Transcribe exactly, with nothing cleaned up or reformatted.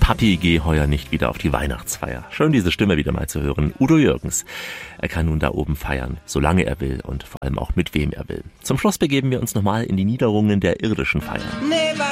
Papi, geh heuer nicht wieder auf die Weihnachtsfeier. Schön, diese Stimme wieder mal zu hören. Udo Jürgens. Er kann nun da oben feiern, solange er will und vor allem auch mit wem er will. Zum Schluss begeben wir uns nochmal in die Niederungen der irdischen Feier.